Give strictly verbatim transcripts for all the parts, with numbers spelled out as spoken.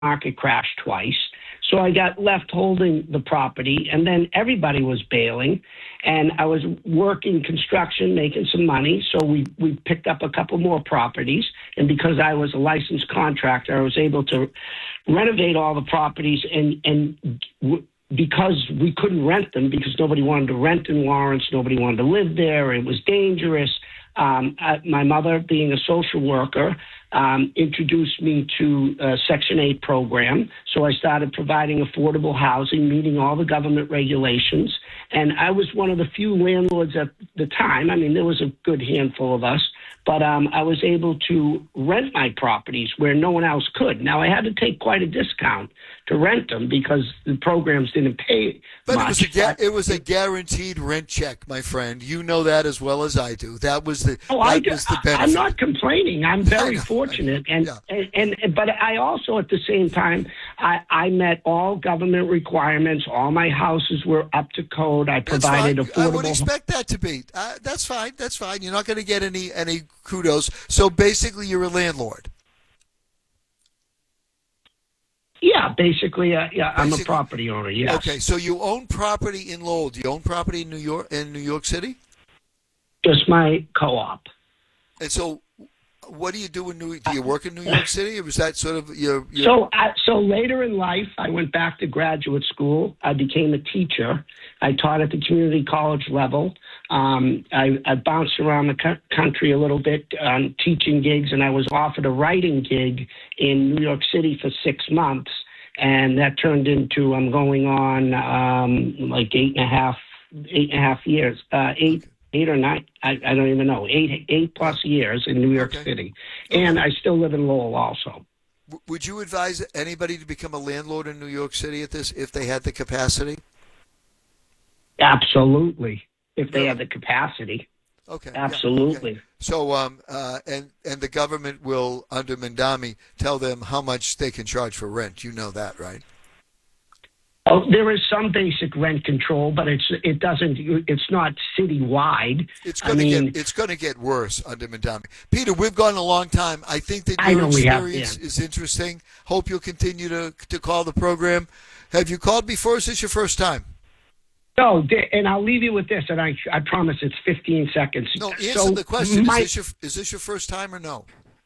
market crashed twice. So I got left holding the property, and then everybody was bailing, and I was working construction, making some money. So we, we picked up a couple more properties, and because I was a licensed contractor, I was able to renovate all the properties, and, and w- because we couldn't rent them, because nobody wanted to rent in Lawrence, nobody wanted to live there, it was dangerous. Um, I, my mother, being a social worker, um, introduced me to a Section eight program. So I started providing affordable housing, meeting all the government regulations. And I was one of the few landlords at the time. I mean, there was a good handful of us. But um, I was able to rent my properties where no one else could. Now, I had to take quite a discount to rent them because the programs didn't pay But much. it was a ga- it was a guaranteed rent check, my friend. You know that as well as I do. That was the Oh, that I do, was the benefit. I'm not complaining. I'm very know, fortunate, and, yeah. and and but I also at the same time I, I met all government requirements. All my houses were up to code. I That's provided fine. affordable. I would expect that to be. Uh, that's fine. That's fine. You're not going to get any any kudos. So basically, you're a landlord. Yeah, basically, uh, yeah, I'm Basically. a property owner. Yes. Okay, so you own property in Lowell. Do you own property in New York in New York City? Just my co-op. And so, what do you do in New? Do you work in New York City, or was that sort of your? your So, uh, so later in life, I went back to graduate school. I became a teacher. I taught at the community college level. Um, I, I bounced around the co- country a little bit on teaching gigs, and I was offered a writing gig in New York City for six months, and that turned into I'm going on um, like eight and a half, eight and a half years, uh, eight. Eight or nine, I, I don't even know, eight eight plus years in New York Okay. City. Okay. And I still live in Lowell also. W- Would you advise anybody to become a landlord in New York City at this if they had the capacity? Absolutely. If they Really? have the capacity. Okay. yeah, Absolutely. okay. So, um, uh, and and the government will, under Mandami, tell them how much they can charge for rent. You know that, right? Oh, there is some basic rent control, but it's it doesn't it's not citywide. It's I going to mean, get it's going to get worse under Mandami. Peter, we've gone a long time. I think that I your know we have, experience yeah. is interesting. Hope you'll continue to to call the program. Have you called before? Is this your first time? No, and I'll leave you with this, and I I promise it's fifteen seconds. No, answer so the question. My is this your is this your first time or no?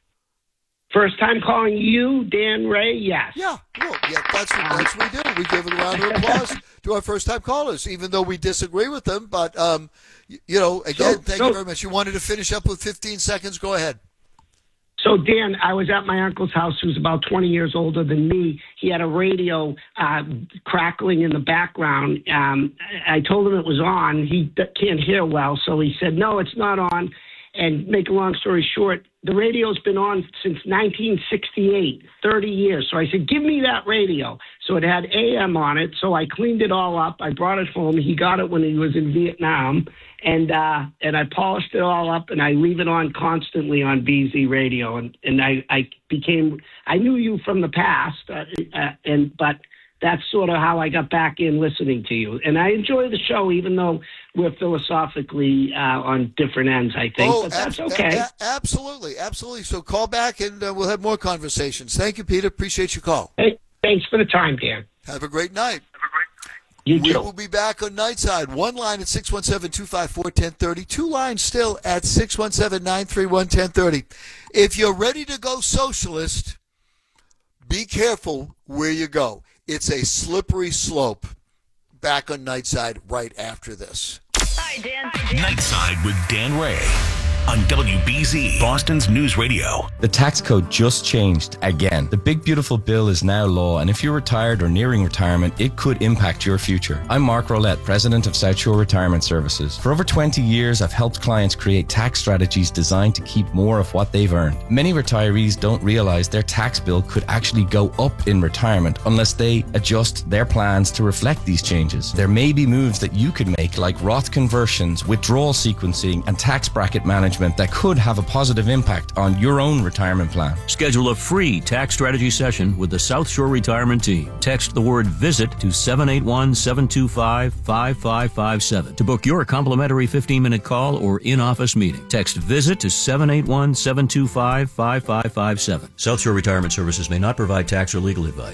first time calling you, Dan Ray, yes. Yeah, well, yeah, that's what, that's what we do. We give a round of applause to our first-time callers, even though we disagree with them. But, um, you, you know, again, So- thank so- you very much. You wanted to finish up with fifteen seconds. Go ahead. So, Dan, I was at my uncle's house, who's about twenty years older than me. He had a radio uh, crackling in the background. Um, I told him it was on. He d- can't hear well, so he said, no, it's not on. And make a long story short, the radio's been on since nineteen sixty-eight, thirty years. So I said, give me that radio. So it had A M on it. So I cleaned it all up. I brought it home. He got it when he was in Vietnam. And uh, and I polished it all up, and I leave it on constantly on B Z Radio. And, and I, I became, I knew you from the past, uh, uh, and but that's sort of how I got back in listening to you. And I enjoy the show, even though we're philosophically uh, on different ends, I think. Oh, but that's ab- okay. a- a- absolutely, absolutely. So call back, and uh, we'll have more conversations. Thank you, Peter. Appreciate your call. Hey, thanks for the time, Dan. Have a great night. You We too. will be back on Nightside. One line at six one seven, two five four, one zero three zero. Two lines still at six one seven, nine three one, one zero three zero. If you're ready to go socialist, be careful where you go. It's a slippery slope. Back on Nightside right after this. Hi, Dan. Nightside with Dan Ray on W B Z, Boston's News Radio. The tax code just changed again. The big beautiful bill is now law, and if you're retired or nearing retirement, it could impact your future. I'm Mark Rolette, president of South Shore Retirement Services. For over twenty years, I've helped clients create tax strategies designed to keep more of what they've earned. Many retirees don't realize their tax bill could actually go up in retirement unless they adjust their plans to reflect these changes. There may be moves that you could make, like Roth conversions, withdrawal sequencing, and tax bracket management management that could have a positive impact on your own retirement plan. Schedule a free tax strategy session with the South Shore Retirement Team. Text the word VISIT to seven eight one, seven two five, five five five seven to book your complimentary fifteen-minute call or in-office meeting. Text VISIT to seven eight one, seven two five, five five five seven. South Shore Retirement Services may not provide tax or legal advice.